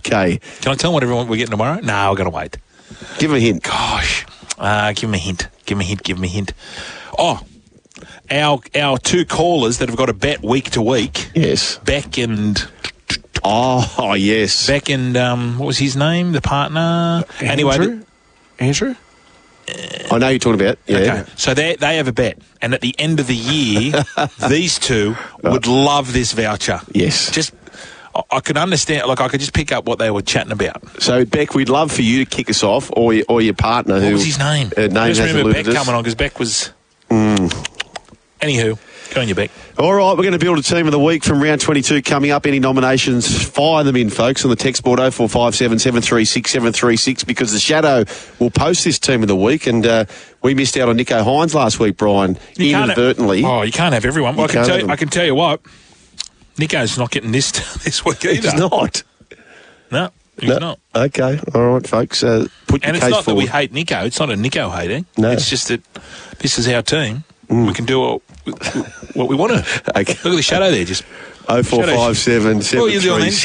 Okay. Can I tell them what everyone we're getting tomorrow? No, I've got to wait. Give him a hint. Gosh. Give me a hint. Oh, our two callers that have got a bet week to week. Yes. Beck and... Oh, yes. Beck and, what was his name? The partner? Andrew? I know you're talking about. Yeah. Okay. So they have a bet. And at the end of the year, these two would love this voucher. Yes. Just... I could understand, like I could just pick up what they were chatting about. So, Beck, we'd love for you to kick us off, or your partner. What was his name? Name I just remember Beck us. coming on because Beck was... Anywho, go on you, Beck. All right, we're going to build a team of the week from round 22 coming up. Any nominations, fire them in, folks, on the text board 0457 736 736 because the Shadow will post this team of the week, and we missed out on Nico Hines last week, Brian, inadvertently. You can't have everyone. Well, I can tell you what. Nico's not getting this week either. He's not. No, he's not. Okay, all right, folks. Put your and case it's not forward. that we hate Nico. It's not a Nico hating. No. It's just that this is our team. We can do what we want to. Okay. Look at the Shadow there. Just 0457 736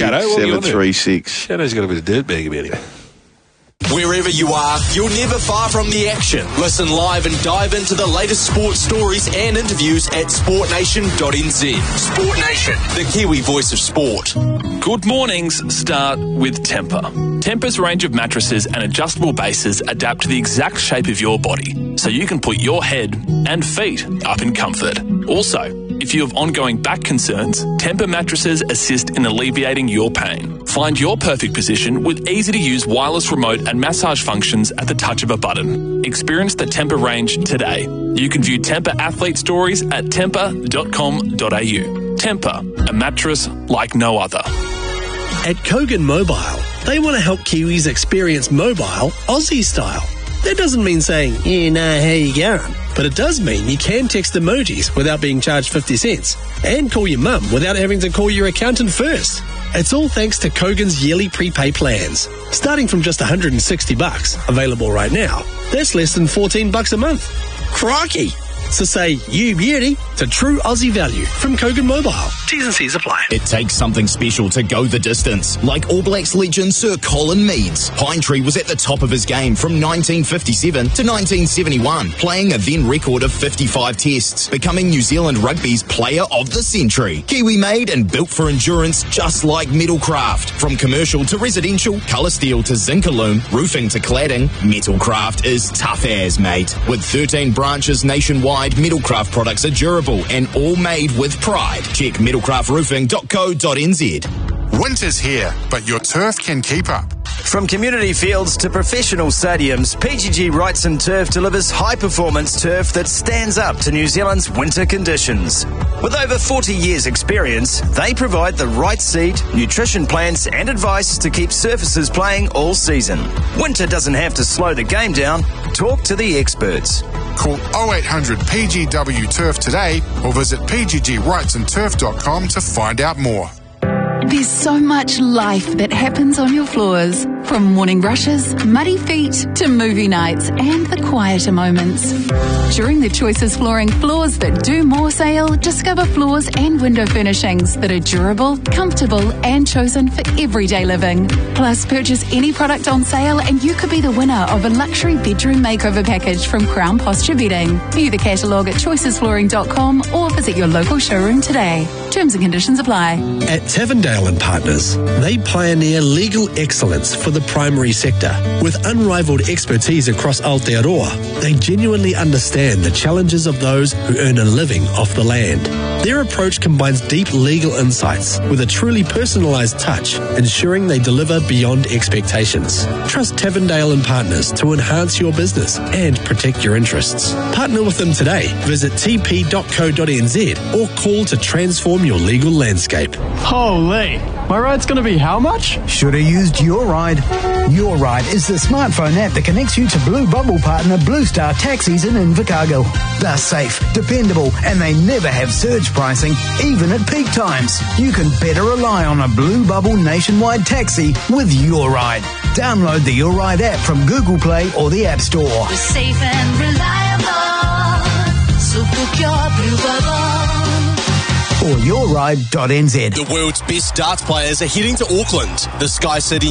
736. Shadow's got a bit of dirtbag about him. Wherever you are, you're never far from the action. Listen live and dive into the latest sports stories and interviews at sportnation.nz. Sport Nation, the Kiwi voice of sport. Good mornings start with Temper. Temper's range of mattresses and adjustable bases adapt to the exact shape of your body, so you can put your head and feet up in comfort. Also, if you have ongoing back concerns, Temper mattresses assist in alleviating your pain. Find your perfect position with easy-to-use wireless remote and massage functions at the touch of a button. Experience the Temper range today. You can view Temper athlete stories at temper.com.au. Temper, a mattress like no other. At Kogan Mobile, they want to help Kiwis experience mobile Aussie style. That doesn't mean saying, how you going? But it does mean you can text emojis without being charged 50 cents and call your mum without having to call your accountant first. It's all thanks to Kogan's yearly prepay plans. Starting from just $160, available right now, that's less than $14 a month. Crikey! So say, you beauty, to true Aussie value from Kogan Mobile. T's and C's apply. It takes something special to go the distance, like All Blacks legend Sir Colin Meads. Pine Tree was at the top of his game from 1957 to 1971, playing a then record of 55 tests, becoming New Zealand Rugby's Player of the Century. Kiwi made and built for endurance, just like Metalcraft. From commercial to residential, colour steel to Zincalume, roofing to cladding, Metalcraft is tough as, mate. With 13 branches nationwide, Metalcraft products are durable and all made with pride. Check metalcraftroofing.co.nz. Winter's here, but your turf can keep up. From community fields to professional stadiums, PGG Wrightson Turf delivers high-performance turf that stands up to New Zealand's winter conditions. With over 40 years' experience, they provide the right seed, nutrition plans and advice to keep surfaces playing all season. Winter doesn't have to slow the game down. Talk to the experts. Call 0800 PGW Turf today or visit pggwrightsonturf.com to find out more. There's so much life that happens on your floors. From morning brushes, muddy feet, to movie nights and the quieter moments. During the Choices Flooring Floors That Do More sale, discover floors and window furnishings that are durable, comfortable and chosen for everyday living. Plus, purchase any product on sale and you could be the winner of a luxury bedroom makeover package from Crown Posture Bedding. View the catalogue at choicesflooring.com or visit your local showroom today. Terms and conditions apply. At Tavendale and Partners, they pioneer legal excellence for the primary sector. With unrivaled expertise across Aotearoa, they genuinely understand the challenges of those who earn a living off the land. Their approach combines deep legal insights with a truly personalised touch, ensuring they deliver beyond expectations. Trust Tavendale and Partners to enhance your business and protect your interests. Partner with them today. Visit tp.co.nz or call to transform your legal landscape. Holy, my ride's going to be how much? Should have used Your Ride. Your Ride is the smartphone app that connects you to Blue Bubble partner Blue Star Taxis in Invercargill. They're safe, dependable, and they never have surge pricing, even at peak times. You can better rely on a Blue Bubble nationwide taxi with Your Ride. Download the Your Ride app from Google Play or the App Store. We're safe and reliable, so book your Blue Bubble. Or yourride.nz. The world's best darts players are heading to Auckland. The Sky City